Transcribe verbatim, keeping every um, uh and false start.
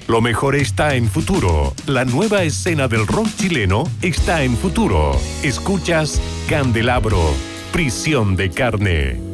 Lo mejor está en Futuro. La nueva escena del rock chileno está en Futuro. Escuchas Candelabro, Prisión de Carne.